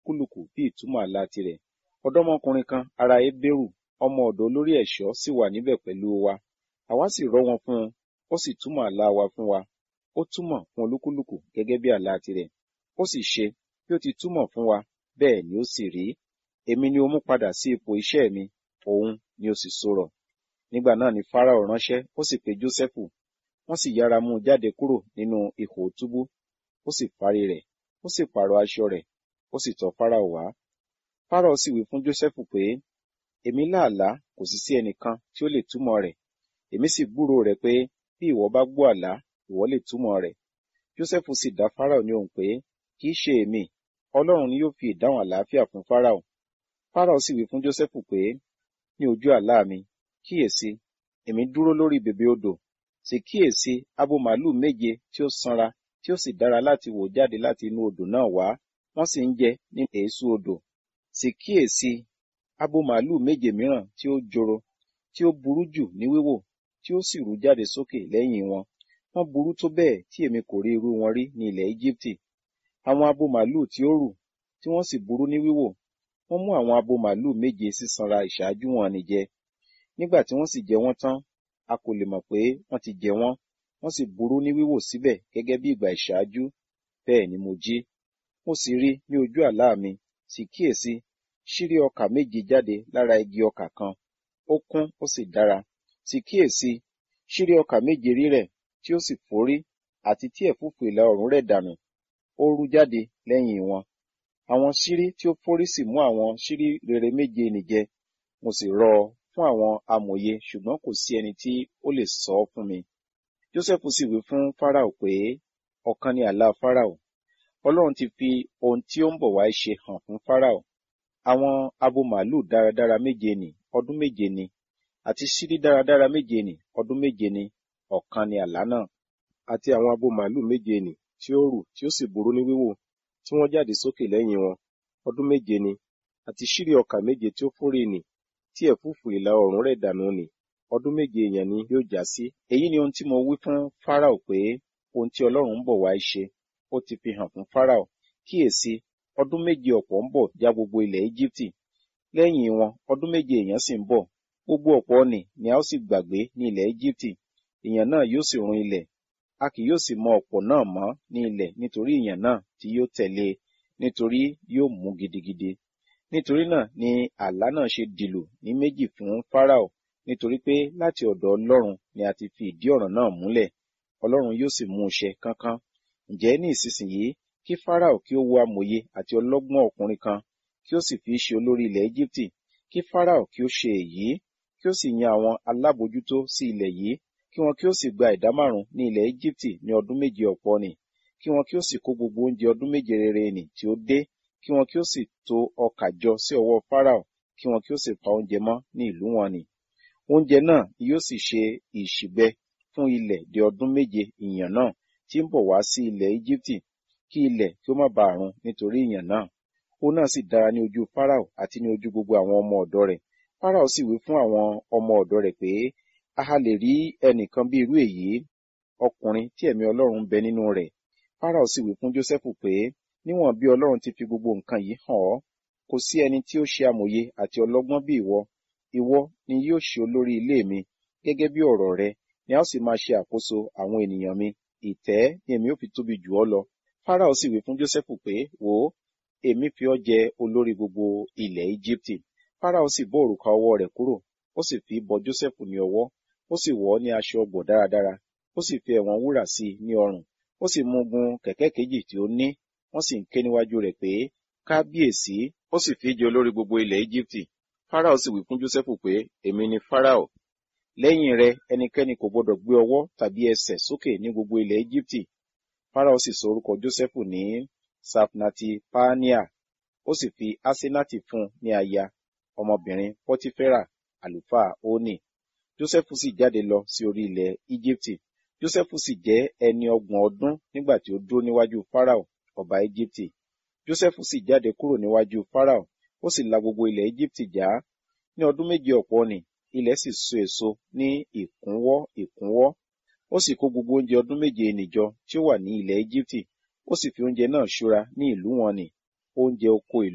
olúkúlùkù bí ìtumọ̀ àlá tirẹ̀. Ọ̀dọ́mọkùnrin kan ará Hébérù, ọmọ ọ̀dọ̀ olórí ẹ̀ṣọ́ sì wà níbẹ̀ pẹ̀lú wa. Àwa sì rọ́ wọn fún un, ó sì túmọ̀ àlá wa fún wa. Ó túmọ̀ fún olúkúlùkù gẹ́gẹ́ bí àlá tirẹ̀. Ó sì ṣe bí ó ti túmọ̀ fún wa, bẹ́ẹ̀ ni ó sì rí. Èmi ni ó mú padà sí ipò iṣẹ́ mi, òun ni ó sì sọ̀rọ̀. Nígbà náà ni Fáráò ránṣẹ́, ó sì pe Jósẹ́fù. Wọ́n sì yára mú un jáde kúrò nínú ihò túbú. Ó sì fárí rẹ̀, ó sì pààrọ̀ aṣọ rẹ̀, ó sì tọ̀ Fáráò wá. Fáráò sì wí fún Jósẹ́fù pé, èmi lá àlá, kò sì sí ẹnìkan tí ó lè túmọ̀ rẹ̀. Èmi sì gbúròó rẹ̀ pé bí ìwọ bá gbọ́ àlá, ìwọ lè túmọ̀ rẹ̀. Jósẹ́fù sì dá Fáráò ní ohùn pé, kì í ṣe èmi, Ọlọ́run ni yóò fi ìdáhùn àlàáfíà fún Fáráò. Fáráò sì wí fún Jósẹ́fù pé, ní ojú àlá mi, kíyèsí, èmi dúró lórí bèbè odò, sì kíyèsí abo màlúù méje tí ó sanra, tí ó sì dára láti wò jáde láti inú odò náà wá, wọ́n sì ń jẹ ní èésú odò. Sì kíyèsí abo màlúù méje mìíràn tí ó joro, tí ó burú jù ní wíwò, tí ó sì rú jáde sókè lẹ́yìn wọn. Wọ́n burú tó bẹ́ẹ̀ tí èmi kò rí irú wọn rí ní ilẹ̀ Íjíbítì. Àwọn abo màlúù tí ó rù, tí wọ́n sì burú ní wíwò, wọ́n mú àwọn abo màlúù méje sísanra ìṣáájú wọn nì jẹ. Nígbà tí wọ́n sì jẹ wọ́n tán, a kò lè mọ̀ pé wọ́n ti jẹ wọ́n, wọ́n sì burú ní wíwò síbẹ̀ gẹ́gẹ́ bí ìgbà ìṣáájú. Bẹ́ẹ̀ ni mo jí. Mo sì rí ní ojú àlá mi, sì kíyèsí, ṣírí ọkà méje jáde lára igi ọkà kan. Ó kún, ó sì dára. Sì kíyèsí, ṣírí ọkà méje rírẹ̀, tí ó sì fórí, àti tí ẹ̀fúùfù ìlà oòrùn rẹ̀ dànù. Ó rú jáde lẹ́yìn wọn. Àwọn ṣírí tí ó fórí sì mú àwọn ṣírí rere méje nì jẹ. Mo sì rọ fún àwọn amòye, ṣùgbọ́n kò sí ẹni tí ó lè sọ ọ́ fún mi. Jósẹ́fù sì wí fún Fáráò pé, ọ̀kan ni àlá Fáráò. Ọlọ́run ti fi ohun tí ó ń bọ̀ wá ṣe hàn fún Fáráò. Àwọn abo màlúù dáradára méje nì, ọdún méje ni, àti ṣírí dáradára méje nì, ọdún méje ni, ọ̀kan ni àlá náà. Àti àwọn abo màlúù méje nì tí ó rù, tí ó sì burú ní wíwò, tí wọ́n jáde sókè lẹ́yìn wọn, ọdún méje ni, àti ṣírí ọkà méje tí ó fórí nì, tí ẹ̀fúùfù ìlà oòrùn rẹ̀ dànù nì, ọdún méje èèyàn ni yóò já sí. Èyí ni ohun tí mo wí fún Fáráò pé ohun tí Ọlọ́run ń bọ̀ wá ṣe, ó ti fi hàn fún Fáráò. Kíyèsí, ọdún méje ọ̀pọ̀ ń bọ̀ já gbogbo ilẹ̀ Íjíbítì. Lẹ́yìn wọn, ọdún méje èèyàn sì ń bọ̀. Gbogbo ọ̀pọ̀ nì ni a ó sì gbàgbé ní ilẹ̀ Íjíbítì. Ìyàn náà yóò sì run ilẹ̀. A kì yóò sì mọ ọ̀pọ̀ náà mọ́ ní ilẹ̀ nítorí ìyàn náà tí yóò tẹ̀lé, nítorí yóò mú gidigidi. Nítorí náà ni àlá náà ṣe dìlù ní méjì fún Fáráò, nítorí pé láti ọ̀dọ̀ Ọlọ́run ni a ti fi ìdí ọ̀rọ̀ náà múlẹ̀. Ọlọ́run yóò sì mú un ṣẹ kánkán. Ǹjẹ́ ní ìsinsìnyí, kí Fáráò kí ó wo amòye àti ọlọ́gbọ́n ọkùnrin kan, kí ó sì fi í ṣe olórí ilẹ̀ Íjíbítì. Kí Fáráò kí ó ṣe èyí, kí ó sì yan àwọn alábòójútó sí ilẹ̀ yìí, kí wọn kí ó sì gba ìdámárùn ní ilẹ̀ Íjíbítì ní ọdún méje ọ̀pọ̀ nì, kí wọn kí ó sì kó gbogbo oúnjẹ ọdún méje rere nì tí ó dé, kí wọn kí ó sì tò ọkà jọ sí ọwọ́ Fáráò, kí wọn kí ó sì pa oúnjẹ mọ́ ní ìlú wọn nì. Oúnjẹ náà yóò sì ṣe ìṣìgbẹ fún ilẹ̀ de ọdún méje ìyàn náà tí ń bọ̀ wá sí ilẹ̀ Íjíbítì, kí ilẹ̀ kí ó má bàa run nítorí ìyàn náà. Ó náà sì dára ní ojú Fáráò àti ní ojú gbogbo àwọn ọmọ ọ̀dọ̀ rẹ̀. Fáráò sì wí fún àwọn ọmọ ọ̀dọ̀ rẹ̀ pé, a ha lè rí ẹnìkan bí irú èyí, ọkùnrin tí ẹ̀mí Ọlọ́run ń bẹ nínú rẹ̀. Fáráò sì wí fún Jósẹ́fù pé, níwọ̀n bí Ọlọ́run ti fi gbogbo nǹkan yìí hàn ọ́, kò sí ẹni tí ó ṣe amòye àti ọlọ́gbọ́n bí ìwọ. Ìwọ ni yóò ṣe olórí ilé mi, gẹ́gẹ́ bí ọ̀rọ̀ rẹ ni a ó sì máa ṣe àkóso àwọn ènìyàn mi. Ìtẹ́ ni èmi ó fi tóbi jù ọ́ lọ. Fáráò sì wí fún Jósẹ́fù pé, wò ó, èmi fi ọ́ jẹ olórí gbogbo ilẹ̀ Íjíbítì. Fáráò sì bọ́ òrùka ọwọ́ rẹ̀ kúrò, ó sì fi bọ Jósẹ́fù ní ọwọ́, ó sì wọ̀ ọ́ ní aṣọ ọ̀gbọ̀ dáradára, ó sì fi ẹ̀wọ̀n wúrà sí i ní ọrùn, ó sì mú gun kẹ̀kẹ́ kejì tí ó ní, wọ́n sì ń ké níwájú rẹ̀ pé, kábíyèsí, ó sì fi í jẹ olórí gbogbo ilẹ̀ Íjíbítì. Fáráò sì wí fún Jósẹ́fù pé, èmi ni Fáráò. Lẹ́yìn rẹ ẹnikẹ́ni kò gbọdọ̀ gbé ọwọ́ tàbí ẹsẹ̀ sókè ní gbogbo ilẹ̀ Íjíbítì. Fáráò sì sọ orúkọ Jósẹ́fù ní Safnati-Paaneah, ó sì fi Asenati fún un ní aya, ọmọbìnrin Pọtifera, àlùfáà Oni. Jósẹ́fù sì jáde lọ sí orí ilẹ̀ Íjíbítì. Jósẹ́fù sì jẹ́ ẹni 30 ọdún nígbà tí ó dúró níwájú Fáráò, ọba Íjíbítì. Jósẹ́fù sì jáde kúrò níwájú Fáráò, ó sì la gbogbo ilẹ̀ Íjíbítì já. Ní ọdún méje ọ̀pọ̀ nì, ilẹ̀ sì so èso ní ìkúnwọ́. Ó sì kó gbogbo oúnjẹ ọdún méje nì jọ tí ó wà ní ilẹ̀ Íjíbítì, ó sì fi oúnjẹ náà ṣúra ní ìlú wọn nì, oúnjẹ oko ìlú.